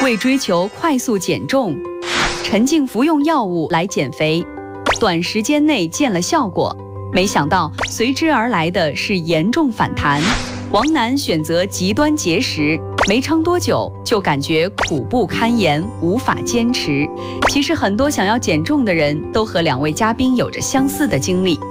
为追求快速减重，陈静服用药物来减肥，短时间内见了效果，没想到随之而来的是严重反弹。王楠选择极端节食，没撑多久就感觉苦不堪言，无法坚持。其实很多想要减重的人都和两位嘉宾有着相似的经历。